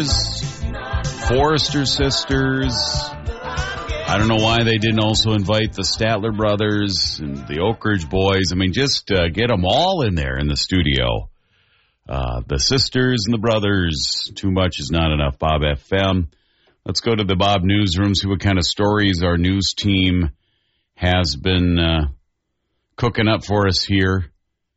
sisters, Forrester sisters. I don't know why they didn't also invite the Statler brothers and the Oak Ridge boys. I mean, just get them all in there in the studio. The sisters and the brothers. Too much is not enough. Bob FM. Let's go to the Bob newsroom, see what kind of stories our news team has been cooking up for us here.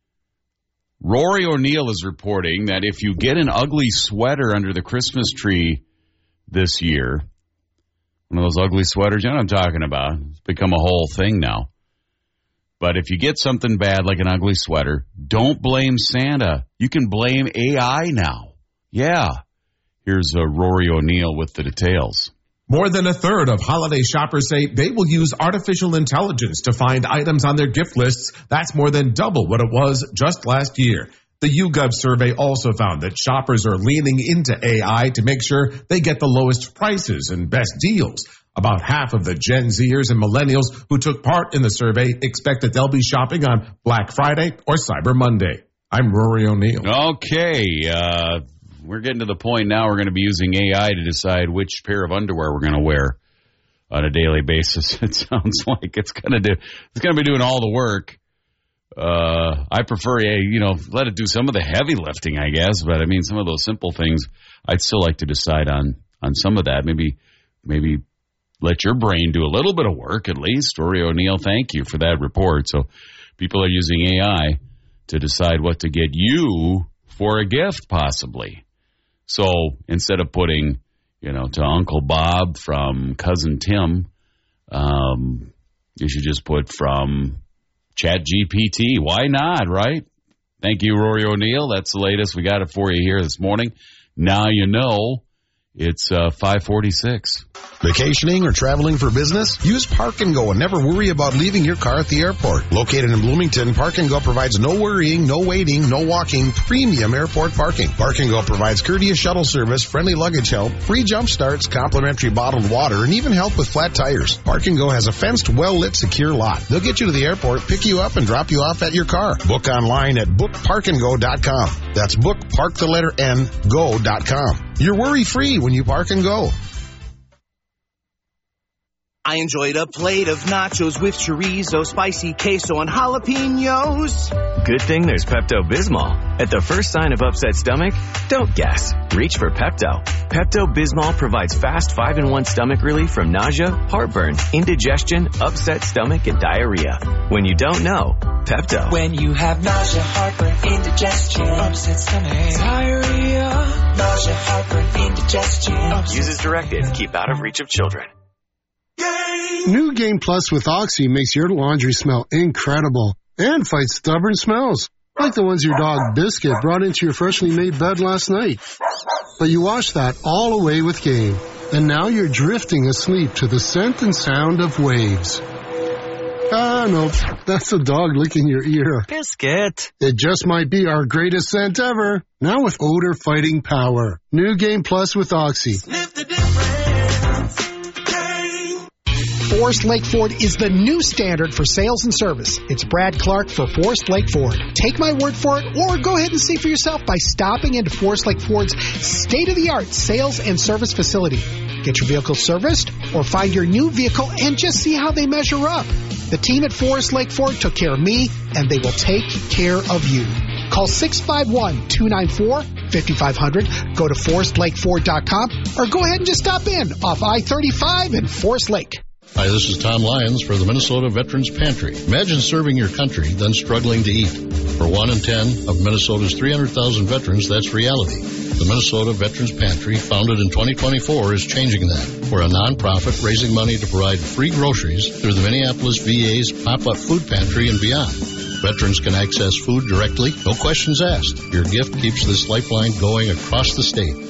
Rory O'Neill is reporting that if you get an ugly sweater under the Christmas tree this year, one of those ugly sweaters, you know what I'm talking about. It's become a whole thing now. But if you get something bad like an ugly sweater, don't blame Santa. You can blame AI now. Yeah. Here's Rory O'Neill with the details. More than a third of holiday shoppers say they will use artificial intelligence to find items on their gift lists. That's more than double what it was just last year. The YouGov survey also found that shoppers are leaning into AI to make sure they get the lowest prices and best deals. About half of the Gen Zers and millennials who took part in the survey expect that they'll be shopping on Black Friday or Cyber Monday. I'm Rory O'Neill. Okay, we're getting to the point now we're going to be using AI to decide which pair of underwear we're going to wear on a daily basis. It sounds like it's going to be doing all the work. I prefer, let it do some of the heavy lifting, I guess. But I mean, some of those simple things, I'd still like to decide on some of that. Maybe let your brain do a little bit of work at least. Rory O'Neill, thank you for that report. So people are using AI to decide what to get you for a gift, possibly. So instead of putting, to Uncle Bob from Cousin Tim, you should just put from ChatGPT. Why not, right? Thank you, Rory O'Neill. That's the latest. We got it for you here this morning. Now you know. It's 5:46. Vacationing or traveling for business? Use Park and Go and never worry about leaving your car at the airport. Located in Bloomington, Park and Go provides no worrying, no waiting, no walking, premium airport parking. Park and Go provides courteous shuttle service, friendly luggage help, free jump starts, complimentary bottled water, and even help with flat tires. Park and Go has a fenced, well-lit, secure lot. They'll get you to the airport, pick you up, and drop you off at your car. Book online at bookparkandgo.com. That's go.com. You're worry-free when you Park and Go. I enjoyed a plate of nachos with chorizo, spicy queso, and jalapenos. Good thing there's Pepto-Bismol. At the first sign of upset stomach, don't guess. Reach for Pepto. Pepto-Bismol provides fast 5-in-1 stomach relief from nausea, heartburn, indigestion, upset stomach, and diarrhea. When you don't know, Pepto. When you have nausea, heartburn, indigestion, upset stomach, diarrhea, nausea, heartburn, indigestion. Use as directed. Keep out of reach of children. New Game Plus with Oxy makes your laundry smell incredible and fights stubborn smells, like the ones your dog Biscuit brought into your freshly made bed last night. But you washed that all away with Game, and now you're drifting asleep to the scent and sound of waves. No, that's the dog licking your ear. Biscuit. It just might be our greatest scent ever, now with odor-fighting power. New Game Plus with Oxy. Live the difference. Forest Lake Ford is the new standard for sales and service. It's Brad Clark for Forest Lake Ford. Take my word for it, or go ahead and see for yourself by stopping into Forest Lake Ford's state-of-the-art sales and service facility. Get your vehicle serviced or find your new vehicle and just see how they measure up. The team at Forest Lake Ford took care of me, and they will take care of you. Call 651-294-5500. Go to forestlakeford.com or go ahead and just stop in off I-35 in Forest Lake. Hi, this is Tom Lyons for the Minnesota Veterans Pantry. Imagine serving your country, then struggling to eat. For 1 in 10 of Minnesota's 300,000 veterans, that's reality. The Minnesota Veterans Pantry, founded in 2024, is changing that. We're a nonprofit raising money to provide free groceries through the Minneapolis VA's pop-up food pantry and beyond. Veterans can access food directly, no questions asked. Your gift keeps this lifeline going across the state.